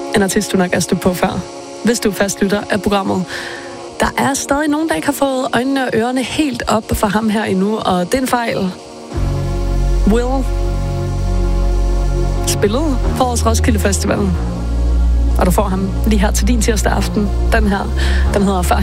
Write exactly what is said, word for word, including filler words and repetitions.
En artist, du nok er stødt på før, hvis du er fastlytter af programmet. Der er stadig nogen, der ikke har fået øjnene og ørerne helt op for ham her endnu, og det er en fejl. Will spillede på vores Roskilde Festival, og du får ham lige her til din tirsdag aften. Den her, den hedder Før